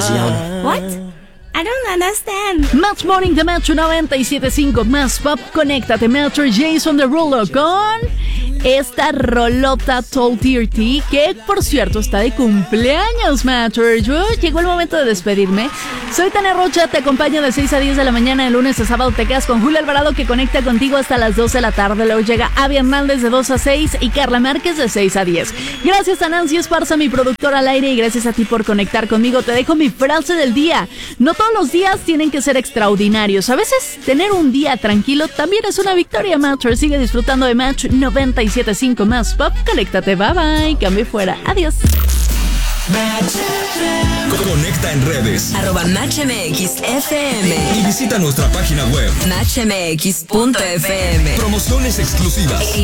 canción. What? I don't understand. Match Morning de Metro 97.5 más pop. Conéctate, Metro. Jason Derulo con esta rolota Tall TRT, que por cierto está de cumpleaños, Metro. Llegó el momento de despedirme. Soy Tania Rocha, te acompaño de 6 a 10 de la mañana, de lunes a sábado. Te quedas con Julio Alvarado, que conecta contigo hasta las 12 de la tarde. Luego llega Avi Hernández de 2 a 6 y Carla Márquez de 6 a 10. Gracias a Nancy Esparza, mi productora al aire, y gracias a ti por conectar conmigo. Te dejo mi frase del día. No todos los días tienen que ser extraordinarios. A veces tener un día tranquilo también es una victoria, Match. Sigue disfrutando de Match 97.5 más pop. Conéctate, bye bye. Cambio fuera. Adiós. Conecta en redes @MatchMXFM y visita nuestra página web MatchMX.fm. Promociones exclusivas.